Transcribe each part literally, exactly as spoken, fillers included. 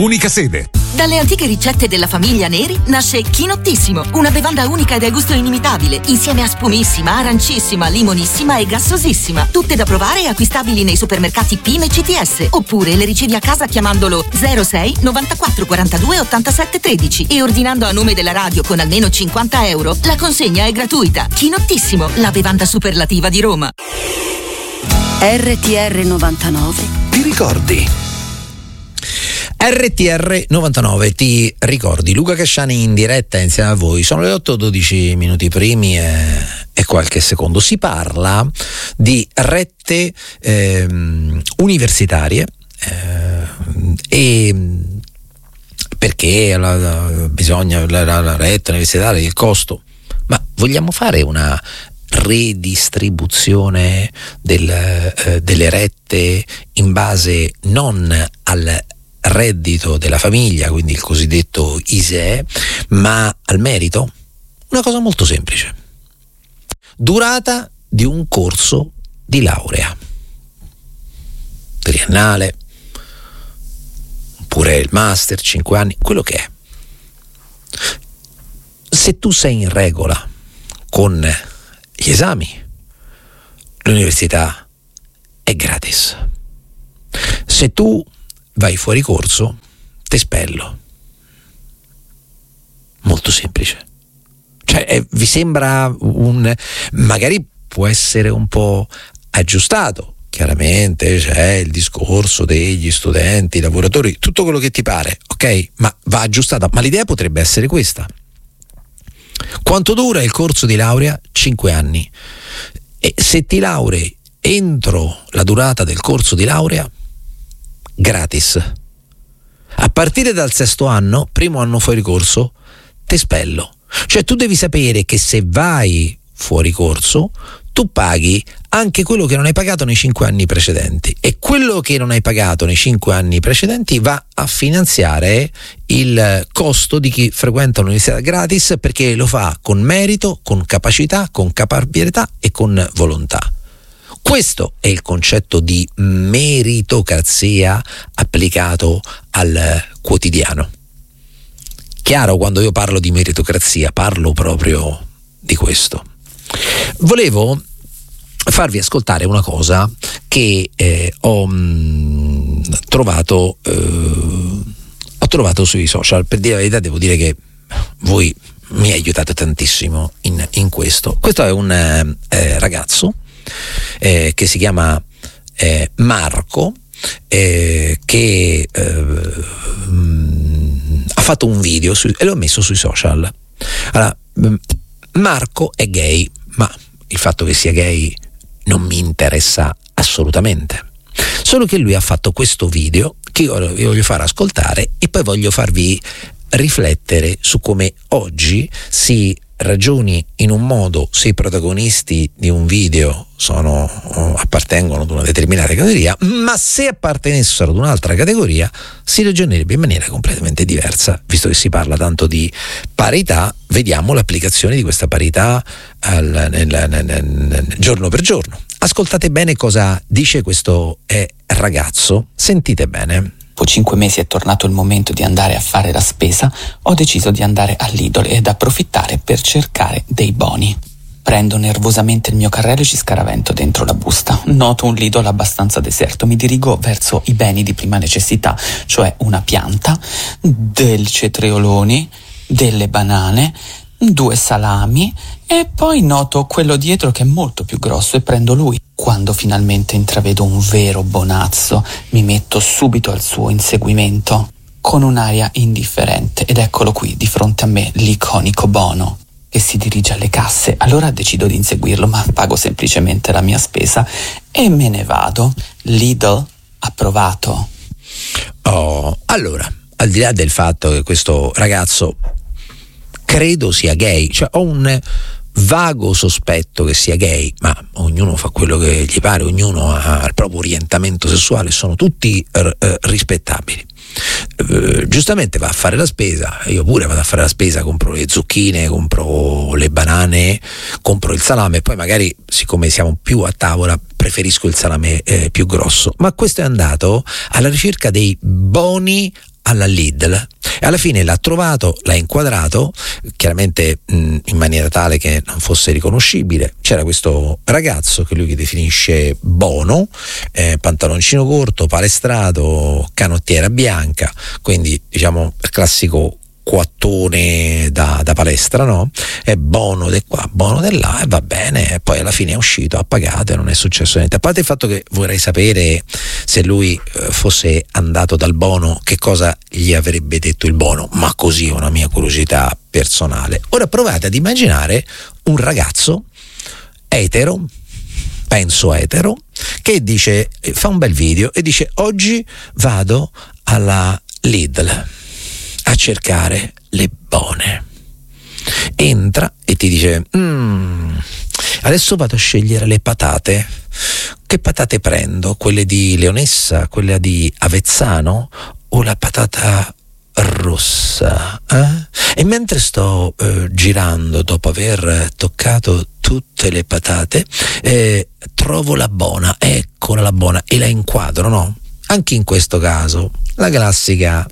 unica sede. Dalle antiche ricette della famiglia Neri nasce Chinottissimo, una bevanda unica e dal gusto inimitabile, insieme a spumissima, arancissima, limonissima e gassosissima. Tutte da provare e acquistabili nei supermercati P I M e C T S. Oppure le ricevi a casa chiamandolo zero sei novantaquattro quarantadue ottantasette tredici e ordinando a nome della radio con almeno cinquanta euro. La consegna è gratuita. Chinottissimo, la bevanda superlativa di Roma. R T R novantanove. Ti ricordi? R T R novantanove, ti ricordi? Luca Casciani in diretta insieme a voi. Sono le otto e dodici minuti primi e, e qualche secondo. Si parla di rette ehm, universitarie eh, e perché la, la, bisogna la, la, la retta universitaria, il costo. Ma vogliamo fare una redistribuzione del, eh, delle rette in base non al reddito della famiglia, quindi il cosiddetto I S E E, ma al merito? Una cosa molto semplice. Durata di un corso di laurea triennale, oppure il master, cinque anni, quello che è. Se tu sei in regola con gli esami, l'università è gratis. Se tu vai fuori corso, te spello. Molto semplice. Cioè, eh, vi sembra un... magari può essere un po' aggiustato. Chiaramente c'è il discorso degli studenti, lavoratori, tutto quello che ti pare, ok? Ma va aggiustata. Ma l'idea potrebbe essere questa. Quanto dura il corso di laurea? Cinque anni. E se ti laurei entro la durata del corso di laurea, gratis. A partire dal sesto anno, primo anno fuori corso, te spello. Cioè tu devi sapere che se vai fuori corso, tu paghi anche quello che non hai pagato nei cinque anni precedenti, e quello che non hai pagato nei cinque anni precedenti va a finanziare il costo di chi frequenta l'università gratis, perché lo fa con merito, con capacità, con caparbietà e con volontà. Questo è il concetto di meritocrazia applicato al quotidiano. Chiaro, quando io parlo di meritocrazia parlo proprio di questo. Volevo farvi ascoltare una cosa che eh, ho mh, trovato eh, ho trovato sui social. Per dire la verità devo dire che voi mi aiutate tantissimo in, in questo. Questo è un eh, ragazzo eh, che si chiama eh, Marco eh, che eh, mh, ha fatto un video su, e l'ho messo sui social. Allora, mh, Marco è gay, ma il fatto che sia gay non mi interessa assolutamente. Solo che lui ha fatto questo video che io vi voglio far ascoltare e poi voglio farvi riflettere su come oggi si ragioni in un modo se i protagonisti di un video sono appartengono ad una determinata categoria, ma se appartenessero ad un'altra categoria si ragionerebbe in maniera completamente diversa. Visto che si parla tanto di parità, vediamo l'applicazione di questa parità al, nel, nel, nel, giorno per giorno. Ascoltate bene cosa dice questo eh, ragazzo, sentite bene. Dopo cinque mesi è tornato il momento di andare a fare la spesa, ho deciso di andare a Lidl ed approfittare per cercare dei boni. Prendo nervosamente il mio carrello e ci scaravento dentro la busta. Noto un Lidl abbastanza deserto, mi dirigo verso i beni di prima necessità, cioè una pianta, dei cetrioloni, delle banane, due salami e poi noto quello dietro che è molto più grosso e prendo lui. Quando finalmente intravedo un vero bonazzo, mi metto subito al suo inseguimento con un'aria indifferente ed eccolo qui di fronte a me l'iconico Bono che si dirige alle casse. Allora decido di inseguirlo, ma pago semplicemente la mia spesa e me ne vado. Lidl approvato. Oh, allora, al di là del fatto che questo ragazzo credo sia gay, cioè ho un vago sospetto che sia gay, ma ognuno fa quello che gli pare, ognuno ha il proprio orientamento sessuale, sono tutti eh, rispettabili. Eh, giustamente va a fare la spesa, io pure vado a fare la spesa, compro le zucchine, compro le banane, compro il salame, poi magari siccome siamo più a tavola preferisco il salame eh, più grosso, ma questo è andato alla ricerca dei boni alla Lidl e alla fine l'ha trovato, l'ha inquadrato, chiaramente mh, in maniera tale che non fosse riconoscibile. C'era questo ragazzo che lui che definisce Bono, eh, pantaloncino corto, palestrato, canottiera bianca, quindi diciamo il classico quattone da, da palestra, no? È Bono di qua, Bono di là, e va bene. E poi alla fine è uscito, ha pagato e non è successo niente. A parte il fatto che vorrei sapere se lui eh, fosse andato dal Bono, che cosa gli avrebbe detto il Bono, ma così è una mia curiosità personale. Ora provate ad immaginare un ragazzo etero, penso etero, che dice, fa un bel video e dice: oggi vado alla Lidl a cercare le buone. Entra e ti dice: mm, adesso vado a scegliere le patate. Che patate prendo? Quelle di Leonessa, quella di Avezzano o la patata rossa? Eh? E mentre sto eh, girando, dopo aver toccato tutte le patate, eh, trovo la buona, eccola la buona, e la inquadro, no? Anche in questo caso la classica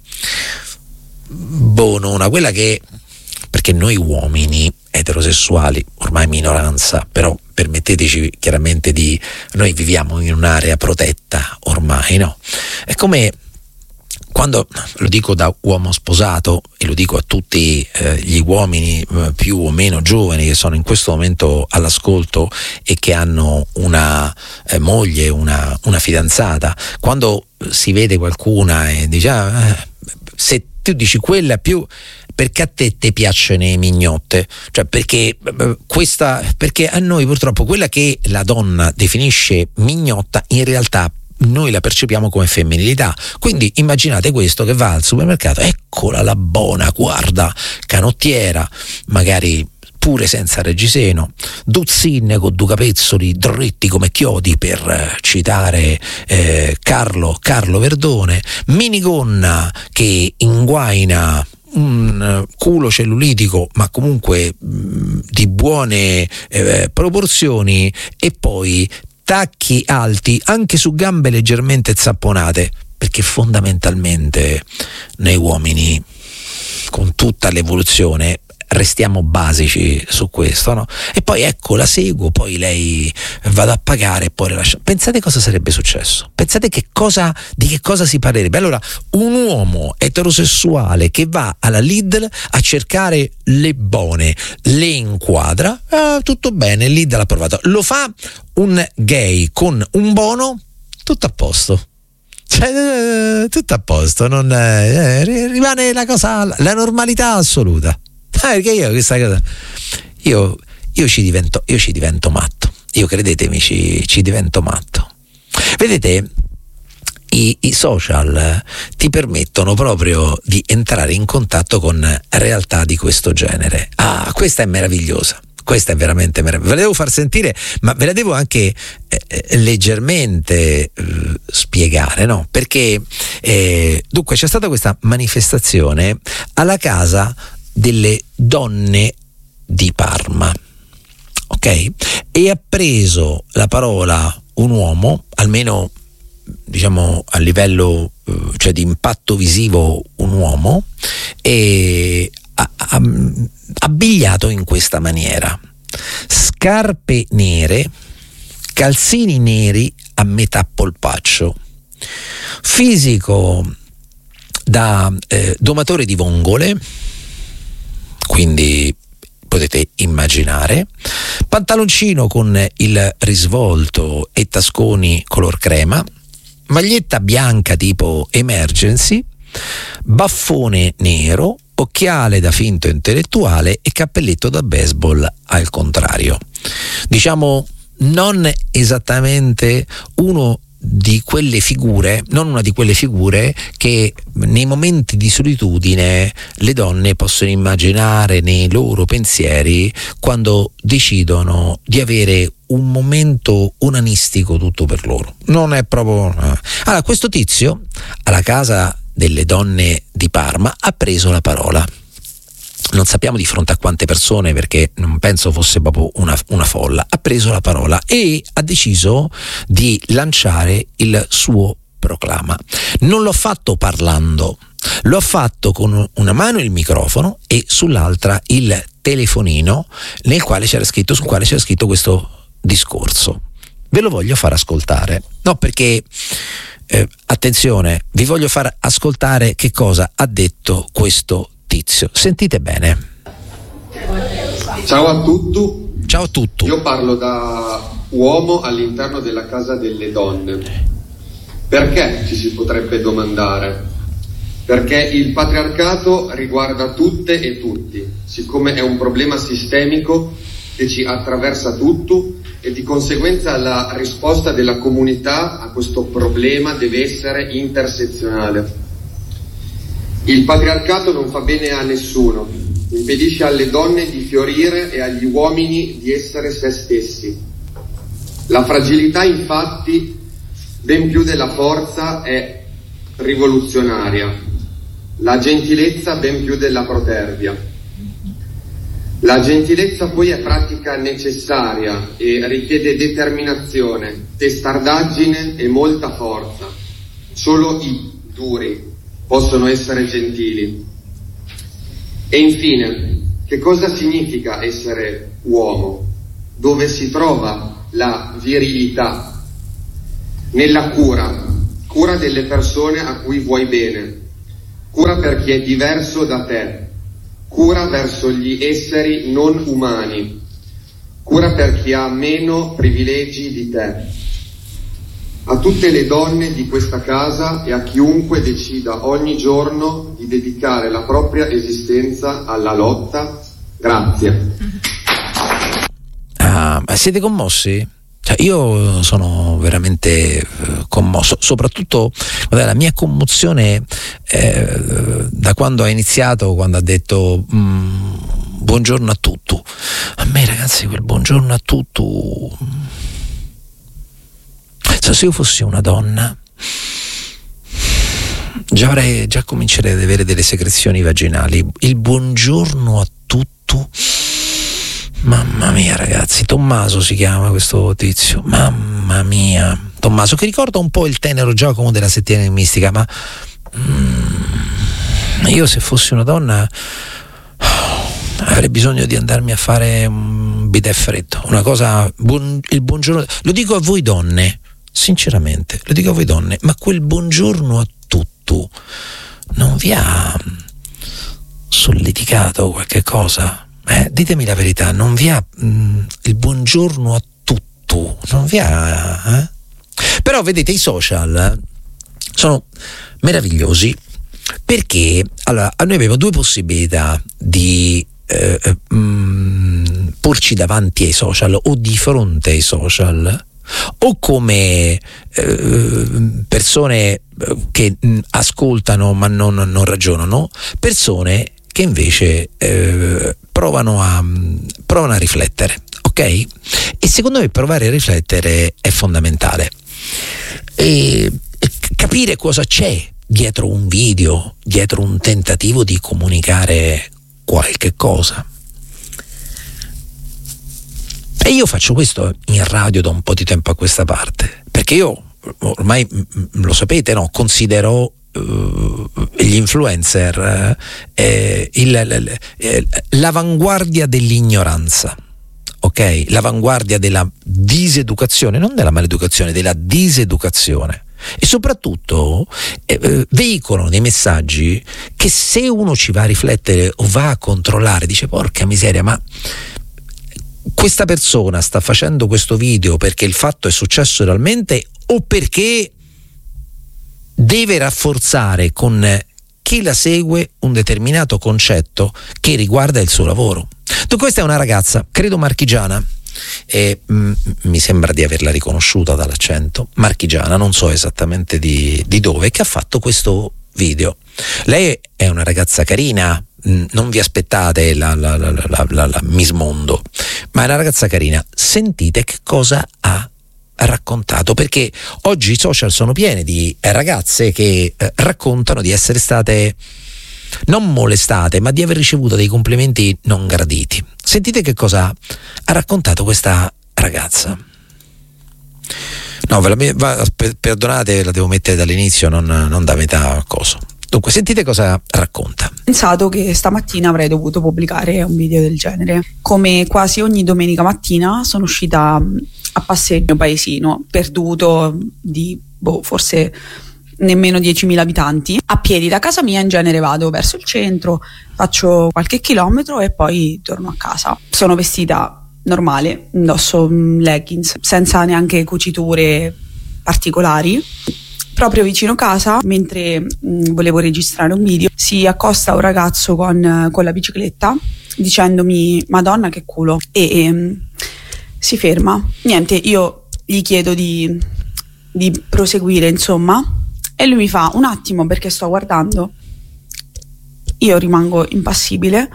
bonona, quella che, perché noi uomini eterosessuali, ormai minoranza, però permetteteci chiaramente di, noi viviamo in un'area protetta ormai, no? È come quando, lo dico da uomo sposato e lo dico a tutti eh, gli uomini eh, più o meno giovani che sono in questo momento all'ascolto e che hanno una eh, moglie, una, una fidanzata, quando si vede qualcuna e dice ah, eh, se tu dici quella più, perché a te ti piacciono le mignotte, cioè perché questa, perché a noi purtroppo quella che la donna definisce mignotta in realtà noi la percepiamo come femminilità. Quindi immaginate questo che va al supermercato, eccola la buona, guarda, canottiera, magari pure senza reggiseno, duzzinne con due capezzoli dritti come chiodi, per eh, citare eh, Carlo, Carlo Verdone, minigonna che inguaina un culo cellulitico ma comunque mh, di buone eh, proporzioni, e poi tacchi alti anche su gambe leggermente zapponate, perché fondamentalmente noi uomini, con tutta l'evoluzione, restiamo basici su questo, no? E poi ecco, la seguo, poi lei vado a pagare e poi la lascio. Pensate cosa sarebbe successo? Pensate che cosa, di che cosa si parlerebbe? Allora, un uomo eterosessuale che va alla Lidl a cercare le buone, le inquadra, ah, tutto bene, Lidl l'ha provato. Lo fa un gay con un bono, tutto a posto. Cioè, tutto a posto, non eh, rimane la cosa, la normalità assoluta. Ah, perché io questa cosa io, io ci divento io ci divento matto, io credetemi ci, ci divento matto. Vedete, i, i social ti permettono proprio di entrare in contatto con realtà di questo genere. Ah, questa è meravigliosa, questa è veramente meravigliosa. Ve la devo far sentire, ma ve la devo anche eh, leggermente eh, spiegare, no? Perché eh, dunque c'è stata questa manifestazione alla casa delle donne di Parma, ok? E ha preso la parola un uomo, almeno diciamo a livello cioè di impatto visivo un uomo, e ha, ha abbigliato in questa maniera: scarpe nere, calzini neri a metà polpaccio, fisico da eh, domatore di vongole, quindi potete immaginare, pantaloncino con il risvolto e tasconi color crema, maglietta bianca tipo Emergency, baffone nero, occhiale da finto intellettuale e cappelletto da baseball al contrario. Diciamo non esattamente uno di quelle figure, non una di quelle figure che nei momenti di solitudine le donne possono immaginare nei loro pensieri quando decidono di avere un momento onanistico tutto per loro. Non è proprio... Allora, questo tizio alla casa delle donne di Parma ha preso la parola. Non sappiamo di fronte a quante persone, perché non penso fosse proprio una, una folla. Ha preso la parola e ha deciso di lanciare il suo proclama. Non l'ho fatto parlando, Lo ha fatto con una mano il microfono e sull'altra il telefonino nel quale c'era scritto, sul quale c'era scritto questo discorso. Ve lo voglio far ascoltare. No, perché eh, attenzione, vi voglio far ascoltare che cosa ha detto questo tizio. Sentite bene. Ciao a tutti. Ciao a tutti. Io parlo da uomo all'interno della casa delle donne. Perché, ci si potrebbe domandare? Perché il patriarcato riguarda tutte e tutti, siccome è un problema sistemico che ci attraversa tutto, e di conseguenza la risposta della comunità a questo problema deve essere intersezionale. Il patriarcato non fa bene a nessuno, impedisce alle donne di fiorire e agli uomini di essere se stessi. La fragilità, infatti, ben più della forza, è rivoluzionaria. La gentilezza ben più della protervia. La gentilezza poi è pratica necessaria e richiede determinazione, testardaggine e molta forza. Solo i duri possono essere gentili. E infine, che cosa significa essere uomo? Dove si trova la virilità? Nella cura, cura delle persone a cui vuoi bene, cura per chi è diverso da te, cura verso gli esseri non umani, cura per chi ha meno privilegi di te. A tutte le donne di questa casa e a chiunque decida ogni giorno di dedicare la propria esistenza alla lotta, grazie. Ah, ma siete commossi? Cioè, io sono veramente eh, commosso, soprattutto guarda, la mia commozione eh, da quando ha iniziato, quando ha detto mm, buongiorno a tutti. A me, ragazzi, quel buongiorno a tutti, cioè, se io fossi una donna già avrei già comincerei ad avere delle secrezioni vaginali. Il buongiorno a tutti. Mamma mia, ragazzi, Tommaso si chiama questo tizio, mamma mia, Tommaso, che ricorda un po' il tenero Giacomo della Settimana Mistica, ma mm, io se fossi una donna oh, avrei bisogno di andarmi a fare un bidet freddo, una cosa, buon, il buongiorno, lo dico a voi donne, sinceramente, lo dico a voi donne, ma quel buongiorno a tutti non vi ha solleticato qualche cosa? Eh, ditemi la verità, non vi ha mh, il buongiorno a tutto, non vi ha eh? Però vedete, i social sono meravigliosi perché allora noi abbiamo due possibilità di eh, mh, porci davanti ai social o di fronte ai social, o come eh, persone che mh, ascoltano ma non, non ragionano, persone che invece eh, provano a provano a riflettere, ok? E secondo me provare a riflettere è fondamentale. E, e capire cosa c'è dietro un video, dietro un tentativo di comunicare qualche cosa. E io faccio questo in radio da un po' di tempo a questa parte, perché io ormai lo sapete, no? Considero Uh, gli influencer eh, il, il, l'avanguardia dell'ignoranza, ok? L'avanguardia della diseducazione, non della maleducazione, della diseducazione, e soprattutto eh, veicolano dei messaggi che, se uno ci va a riflettere o va a controllare, dice porca miseria, ma questa persona sta facendo questo video perché il fatto è successo realmente o perché deve rafforzare con chi la segue un determinato concetto che riguarda il suo lavoro. Questa è una ragazza, credo marchigiana, e mh, mi sembra di averla riconosciuta dall'accento, marchigiana, non so esattamente di, di dove, che ha fatto questo video. Lei è una ragazza carina, mh, non vi aspettate la, la, la, la, la, la Miss Mondo, ma è una ragazza carina. Sentite che cosa ha raccontato, perché oggi i social sono pieni di ragazze che eh, raccontano di essere state non molestate, ma di aver ricevuto dei complimenti non graditi. Sentite che cosa ha raccontato questa ragazza. No, ve la, va, perdonate, la devo mettere dall'inizio, non, non da metà cosa. Dunque, Comunque, sentite cosa racconta. Ho pensato che stamattina avrei dovuto pubblicare un video del genere. Come quasi ogni domenica mattina sono uscita a passeggio paesino, perduto di, boh, forse nemmeno diecimila abitanti. A piedi da casa mia in genere vado verso il centro, faccio qualche chilometro e poi torno a casa. Sono vestita normale, indosso leggings, senza neanche cuciture particolari. Proprio vicino casa, mentre mh, volevo registrare un video, si accosta un ragazzo con, con la bicicletta dicendomi "Madonna che culo", e, e si ferma. Niente, io gli chiedo di, di proseguire, insomma, e lui mi fa "un attimo perché sto guardando". Io rimango impassibile.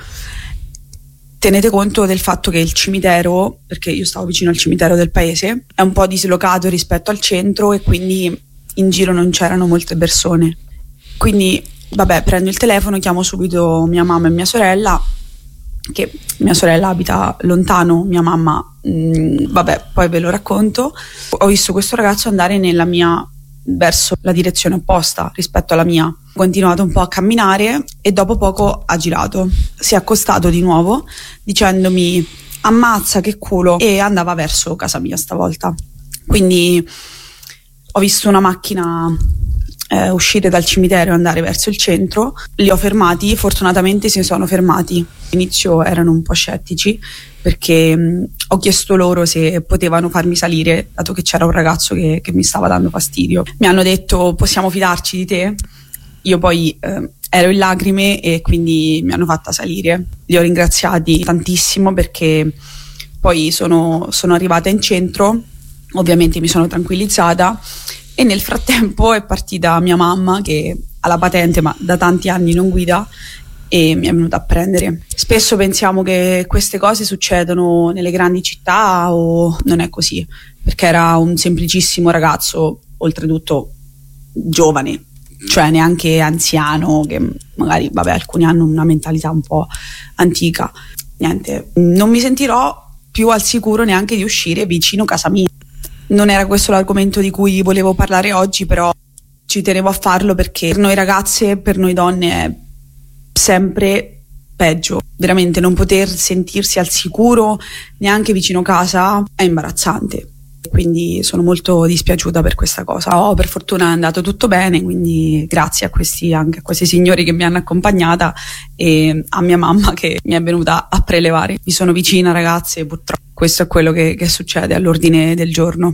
Tenete conto del fatto che il cimitero, perché io stavo vicino al cimitero del paese, è un po' dislocato rispetto al centro e quindi in giro non c'erano molte persone. Quindi vabbè, prendo il telefono, chiamo subito mia mamma e mia sorella, che mia sorella abita lontano, mia mamma mh, vabbè, poi ve lo racconto. Ho visto questo ragazzo andare nella mia verso la direzione opposta rispetto alla mia. Ho continuato un po' a camminare e dopo poco ha girato, si è accostato di nuovo dicendomi "ammazza che culo", e andava verso casa mia stavolta. Quindi ho visto una macchina eh, uscire dal cimitero e andare verso il centro, li ho fermati, fortunatamente si sono fermati. All'inizio erano un po' scettici perché mh, ho chiesto loro se potevano farmi salire, dato che c'era un ragazzo che, che mi stava dando fastidio. Mi hanno detto "possiamo fidarci di te?". Io poi eh, ero in lacrime e quindi mi hanno fatta salire. Li ho ringraziati tantissimo perché poi sono, sono arrivata in centro, ovviamente mi sono tranquillizzata e nel frattempo è partita mia mamma che ha la patente ma da tanti anni non guida e mi è venuta a prendere. Spesso pensiamo che queste cose succedono nelle grandi città, o non è così, perché era un semplicissimo ragazzo, oltretutto giovane, cioè neanche anziano, che magari vabbè alcuni hanno una mentalità un po' antica. Niente, non mi sentirò più al sicuro neanche di uscire vicino casa mia. Non era questo l'argomento di cui volevo parlare oggi, però ci tenevo a farlo perché per noi ragazze, per noi donne è sempre peggio. Veramente non poter sentirsi al sicuro neanche vicino casa è imbarazzante. Quindi sono molto dispiaciuta per questa cosa. Oh, per fortuna è andato tutto bene, quindi grazie a questi, anche a questi signori che mi hanno accompagnata e a mia mamma che mi è venuta a prelevare. Vi sono vicina, ragazze, purtroppo questo è quello che, che succede all'ordine del giorno.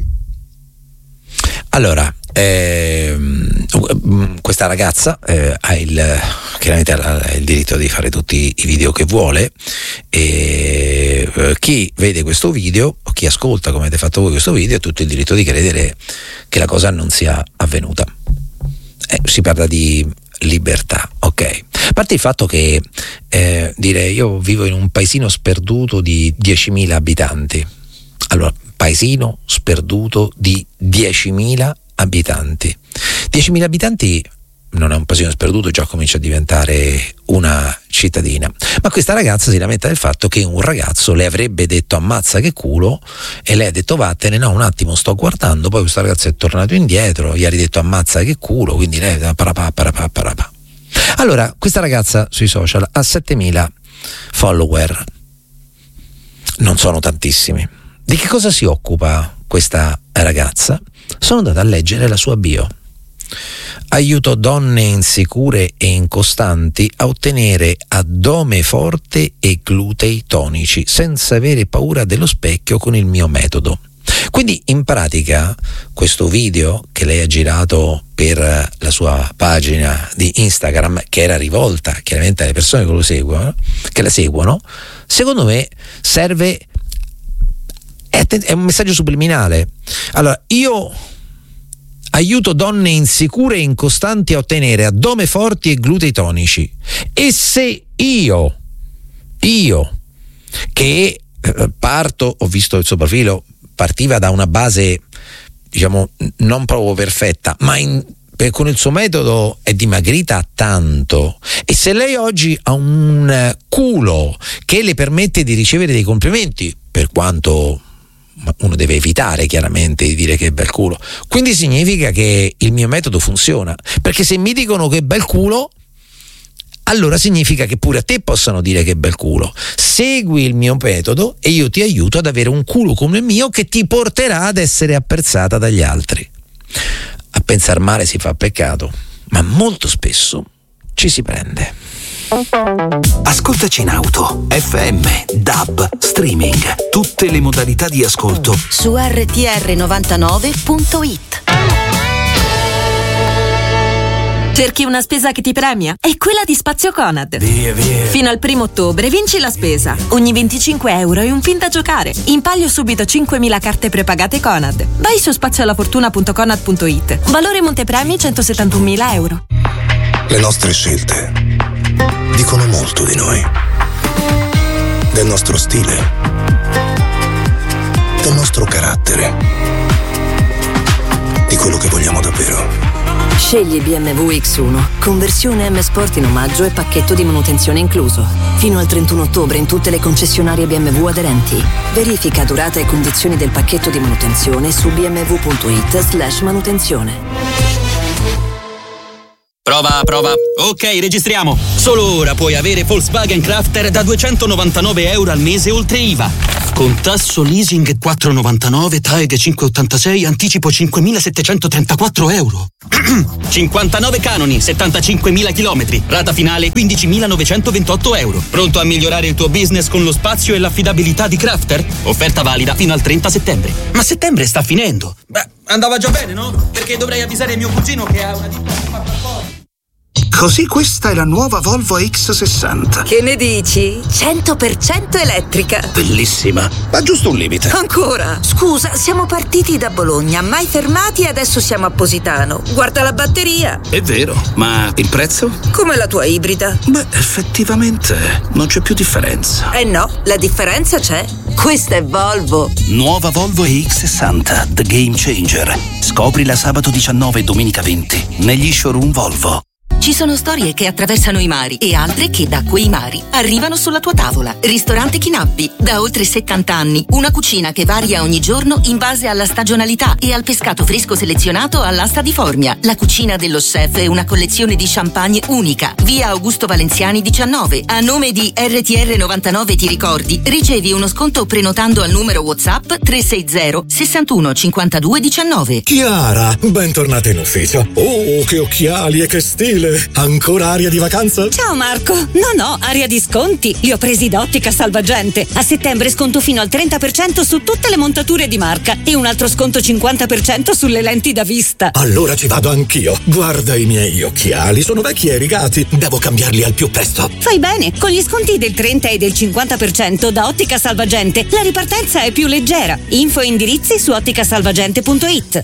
Allora, ehm, questa ragazza eh, ha il, chiaramente ha il diritto di fare tutti i video che vuole, e eh, chi vede questo video o chi ascolta come avete fatto voi questo video ha tutto il diritto di credere che la cosa non sia avvenuta. Eh, si parla di libertà, ok? A parte il fatto che eh, dire io vivo in un paesino sperduto di diecimila abitanti. Allora, paesino sperduto di diecimila abitanti. diecimila abitanti non è un paesino sperduto, già comincia a diventare una cittadina. Ma questa ragazza si lamenta del fatto che un ragazzo le avrebbe detto "ammazza che culo" e lei ha detto "vattene, no un attimo sto guardando", poi questo ragazzo è tornato indietro, gli ha ridetto "ammazza che culo", quindi lei parapà, parapà, parapà. Allora, questa ragazza sui social ha settemila follower, non sono tantissimi. Di che cosa si occupa questa ragazza? Sono andata a leggere la sua bio. Aiuto donne insicure e incostanti a ottenere addome forte e glutei tonici senza avere paura dello specchio con il mio metodo. Quindi in pratica questo video che lei ha girato per la sua pagina di Instagram, che era rivolta chiaramente alle persone che lo seguono, che la seguono, secondo me serve, è, è un messaggio subliminale. Allora, io aiuto donne insicure e incostanti a ottenere addome forti e glutei tonici, e se io io che eh, parto, ho visto il suo profilo, partiva da una base diciamo non proprio perfetta, ma in, per, con il suo metodo è dimagrita tanto, e se lei oggi ha un culo che le permette di ricevere dei complimenti, per quanto uno deve evitare chiaramente di dire che è bel culo, quindi significa che il mio metodo funziona, perché se mi dicono che è bel culo allora significa che pure a te possano dire che bel culo. Segui il mio metodo e io ti aiuto ad avere un culo come il mio che ti porterà ad essere apprezzata dagli altri. A pensar male si fa peccato, ma molto spesso ci si prende. Ascoltaci in auto, F M, D A B, streaming, tutte le modalità di ascolto su R T R novantanove punto it. Cerchi una spesa che ti premia? È quella di Spazio Conad. Via, via. Fino al primo ottobre vinci la spesa. Ogni venticinque euro è un pin da giocare. In palio subito cinquemila carte prepagate Conad. Vai su spaziolafortuna punto conad punto it. Valore montepremi centosettantunomila euro. Le nostre scelte dicono molto di noi, del nostro stile, del nostro carattere, di quello che vogliamo davvero. Scegli B M W X uno, conversione M Sport in omaggio e pacchetto di manutenzione incluso. Fino al trentuno ottobre in tutte le concessionarie B M W aderenti. Verifica durata e condizioni del pacchetto di manutenzione su bmw punto it slash manutenzione. Prova, prova. Ok, registriamo. Solo ora puoi avere Volkswagen Crafter da duecentonovantanove euro al mese oltre I V A. Con tasso leasing quattro virgola novantanove, T A E G cinque virgola ottantasei, anticipo cinquemilasettecentotrentaquattro euro. cinquantanove canoni, settantacinquemila chilometri, rata finale quindicimilanovecentoventotto euro. Pronto a migliorare il tuo business con lo spazio e l'affidabilità di Crafter? Offerta valida fino al trenta settembre. Ma settembre sta finendo. Beh, andava già bene, no? Perché dovrei avvisare mio cugino che ha una ditta che fa per fuori. Così questa è la nuova Volvo X sessanta. Che ne dici? cento per cento elettrica. Bellissima, ma giusto un limite. Ancora? Scusa, siamo partiti da Bologna, mai fermati e adesso siamo a Positano. Guarda la batteria. È vero, ma il prezzo? Come la tua ibrida. Beh, effettivamente non c'è più differenza. Eh no, la differenza c'è. Questa è Volvo. Nuova Volvo X sessanta, The Game Changer. Scoprila sabato diciannove e domenica venti negli showroom Volvo. Ci sono storie che attraversano i mari e altre che da quei mari arrivano sulla tua tavola. Ristorante Chinappi, da oltre settanta anni. Una cucina che varia ogni giorno in base alla stagionalità e al pescato fresco selezionato all'asta di Formia. La cucina dello chef è una collezione di champagne unica. Via Augusto Valenziani diciannove. A nome di R T R novantanove ti ricordi, ricevi uno sconto prenotando al numero WhatsApp tre sei zero sessantuno cinquantadue diciannove. Chiara, bentornata in ufficio. Oh, che occhiali e che stile! Ancora aria di vacanza? Ciao Marco! No, no, aria di sconti. Li ho presi da Ottica Salvagente. A settembre sconto fino al trenta per cento su tutte le montature di marca e un altro sconto cinquanta per cento sulle lenti da vista. Allora ci vado anch'io. Guarda i miei occhiali, sono vecchi e rigati. Devo cambiarli al più presto. Fai bene, con gli sconti del trenta e del cinquanta per cento da Ottica Salvagente la ripartenza è più leggera. Info e indirizzi su otticasalvagente punto it.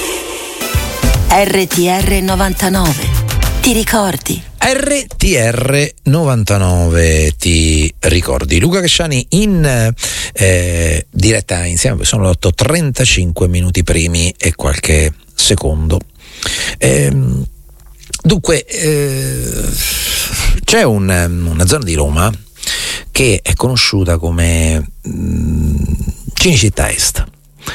R T R novantanove. Ti ricordi? R T R novantanove ti ricordi. Luca Casciani in eh, diretta insieme, sono le otto e trentacinque minuti primi e qualche secondo. Ehm, dunque eh, c'è un, una zona di Roma che è conosciuta come mh, Cinecittà Est.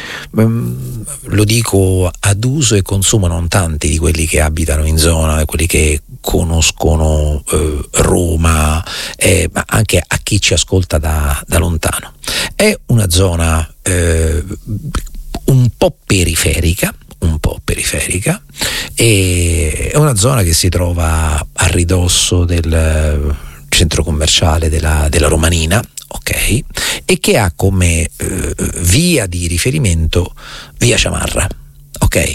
Lo dico ad uso e consumo non tanti di quelli che abitano in zona, quelli che conoscono eh, Roma, eh, ma anche a chi ci ascolta da, da lontano. È una zona eh, un po' periferica, un po' periferica, e è una zona che si trova a ridosso del centro commerciale della, della Romanina, ok, e che ha come eh, via di riferimento via Ciamarra, ok.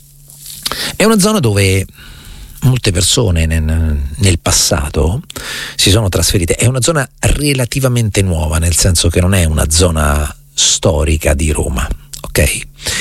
È una zona dove molte persone nel, nel passato si sono trasferite. È una zona relativamente nuova, nel senso che non è una zona storica di Roma, ok,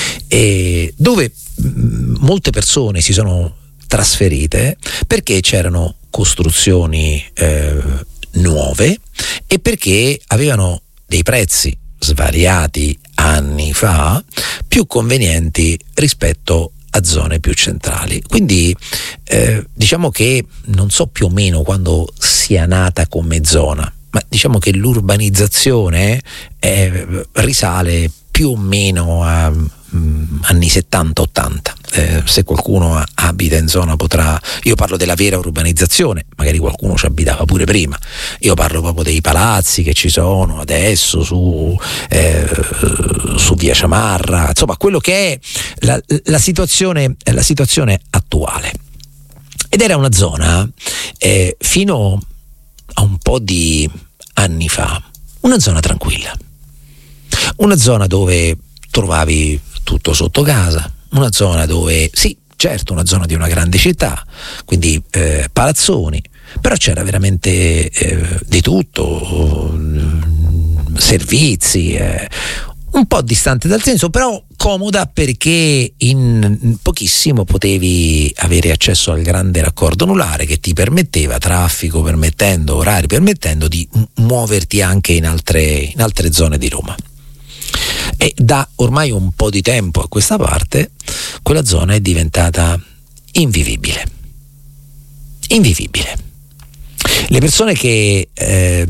e dove mh, molte persone si sono trasferite perché c'erano costruzioni eh, nuove e perché avevano dei prezzi svariati anni fa più convenienti rispetto a zone più centrali. Quindi eh, diciamo che non so più o meno quando sia nata come zona, ma diciamo che l'urbanizzazione eh, risale più o meno a mh, anni settanta ottanta. Eh, se qualcuno abita in zona potrà, io parlo della vera urbanizzazione, magari qualcuno ci abitava pure prima, io parlo proprio dei palazzi che ci sono adesso su, eh, su via Ciamarra, insomma quello che è la, la situazione la situazione attuale. Ed era una zona eh, fino a un po' di anni fa una zona tranquilla, una zona dove trovavi tutto sotto casa, una zona dove, sì, certo, una zona di una grande città, quindi eh, palazzoni, però c'era veramente eh, di tutto, mh, servizi, eh, un po' distante dal centro, però comoda perché in pochissimo potevi avere accesso al grande raccordo anulare che ti permetteva, traffico permettendo, orari permettendo, di muoverti anche in altre, in altre zone di Roma. E da ormai un po' di tempo a questa parte quella zona è diventata invivibile. Invivibile. Le persone che eh,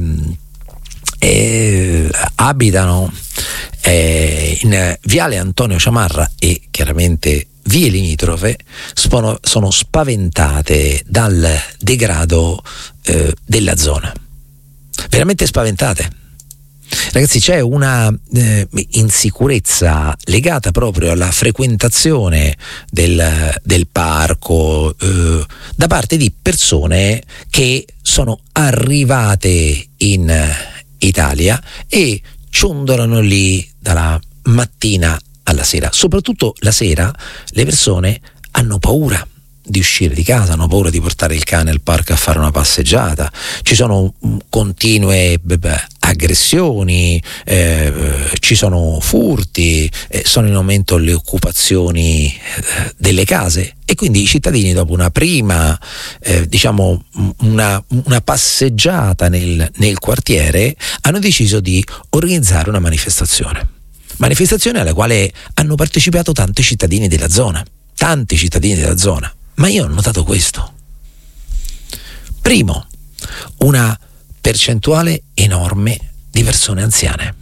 eh, abitano eh, in Viale Antonio Ciamarra e chiaramente vie limitrofe sono, sono spaventate dal degrado eh, della zona. Veramente spaventate. Ragazzi, c'è una eh, insicurezza legata proprio alla frequentazione del, del parco eh, da parte di persone che sono arrivate in Italia e ciondolano lì dalla mattina alla sera. Soprattutto la sera le persone hanno paura di uscire di casa, hanno paura di portare il cane al parco a fare una passeggiata, ci sono continue beh, aggressioni, eh, ci sono furti, eh, sono in aumento le occupazioni eh, delle case e quindi i cittadini, dopo una prima eh, diciamo una, una passeggiata nel, nel quartiere, hanno deciso di organizzare una manifestazione manifestazione alla quale hanno partecipato tanti cittadini della zona tanti cittadini della zona. Ma io ho notato questo. Primo, una percentuale enorme di persone anziane.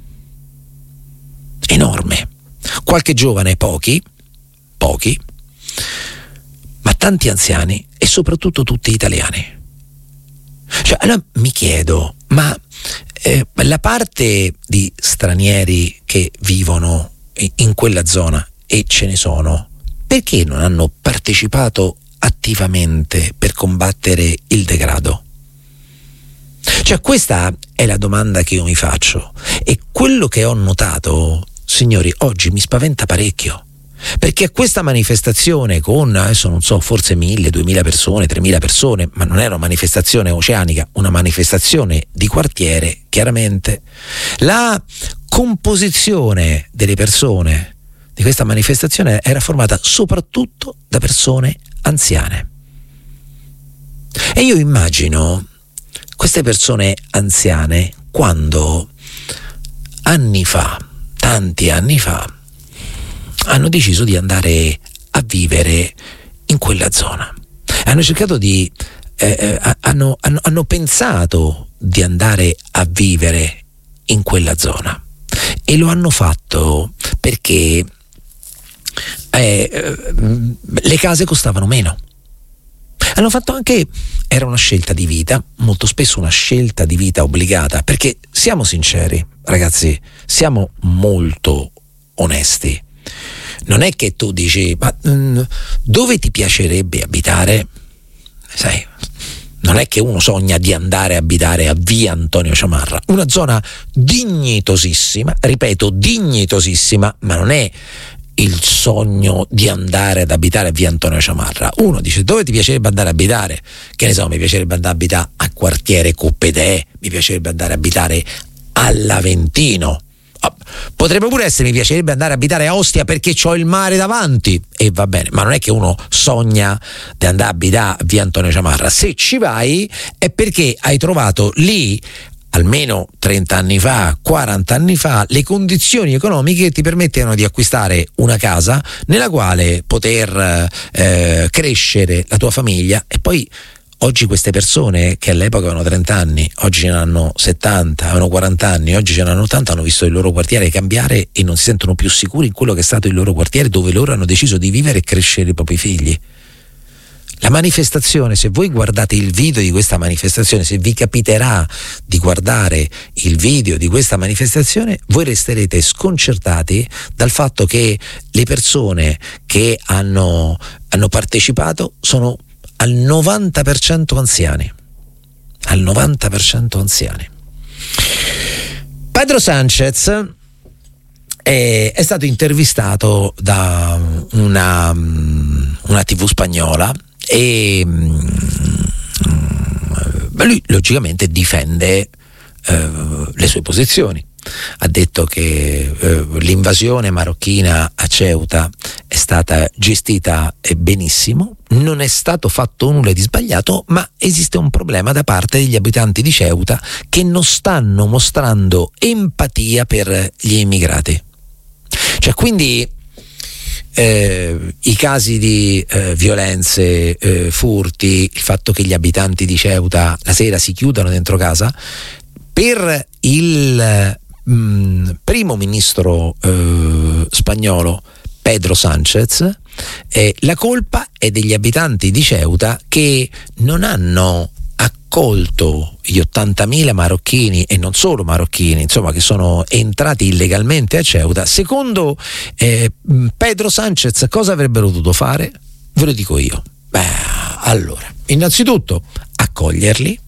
Enorme. Qualche giovane, pochi, pochi, ma tanti anziani e soprattutto tutti italiani. Cioè, allora mi chiedo, ma eh, la parte di stranieri che vivono in quella zona, e ce ne sono, perché non hanno partecipato attivamente per combattere il degrado? Cioè, questa è la domanda che io mi faccio, e quello che ho notato, signori, oggi mi spaventa parecchio, perché a questa manifestazione con, adesso non so, forse mille, duemila persone, tremila persone, ma non era una manifestazione oceanica, una manifestazione di quartiere, chiaramente, la composizione delle persone di questa manifestazione era formata soprattutto da persone anziane. E io immagino queste persone anziane quando anni fa, tanti anni fa, hanno deciso di andare a vivere in quella zona. Hanno cercato di, eh, hanno, hanno, hanno pensato di andare a vivere in quella zona e lo hanno fatto perché Eh, le case costavano meno. Hanno fatto anche, era una scelta di vita, molto spesso una scelta di vita obbligata, perché siamo sinceri, ragazzi, siamo molto onesti. Non è che tu dici, ma mh, dove ti piacerebbe abitare? Sai, non è che uno sogna di andare a abitare a via Antonio Ciamarra, una zona dignitosissima, ripeto, dignitosissima, ma non è il sogno di andare ad abitare a via Antonio Ciamarra. Uno dice, dove ti piacerebbe andare a abitare? Che ne so, mi piacerebbe andare a abitare a quartiere Coppedè, mi piacerebbe andare a abitare all'Aventino, potrebbe pure essere mi piacerebbe andare a abitare a Ostia perché c'ho il mare davanti, e va bene, ma non è che uno sogna di andare a abitare a via Antonio Ciamarra. Se ci vai è perché hai trovato lì, almeno trenta anni fa, quaranta anni fa, le condizioni economiche che ti permettevano di acquistare una casa nella quale poter eh, crescere la tua famiglia. E poi oggi queste persone che all'epoca avevano trenta anni, oggi ce ne hanno settanta, avevano quaranta anni, oggi ce ne hanno ottanta, hanno visto il loro quartiere cambiare e non si sentono più sicuri in quello che è stato il loro quartiere, dove loro hanno deciso di vivere e crescere i propri figli. La manifestazione, se voi guardate il video di questa manifestazione, se vi capiterà di guardare il video di questa manifestazione, voi resterete sconcertati dal fatto che le persone che hanno, hanno partecipato sono al novanta per cento anziani. Al novanta per cento anziani. Pedro Sánchez è, è stato intervistato da una, una tivù spagnola e lui logicamente difende eh, le sue posizioni. Ha detto che eh, l'invasione marocchina a Ceuta è stata gestita benissimo, non è stato fatto nulla di sbagliato, ma esiste un problema da parte degli abitanti di Ceuta che non stanno mostrando empatia per gli immigrati. Cioè, quindi Eh, i casi di eh, violenze, eh, furti, il fatto che gli abitanti di Ceuta la sera si chiudano dentro casa, per il mh, primo ministro eh, spagnolo Pedro Sánchez, eh, la colpa è degli abitanti di Ceuta che non hanno accolto gli ottantamila marocchini, e non solo marocchini, insomma, che sono entrati illegalmente a Ceuta. Secondo eh, Pedro Sánchez cosa avrebbero dovuto fare? Ve lo dico io. Beh, allora, innanzitutto accoglierli,